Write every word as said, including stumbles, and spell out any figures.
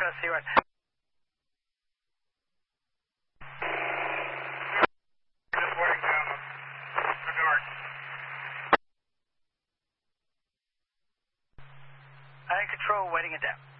Echo Sierra. Just waiting down the guard. I in control, waiting it down.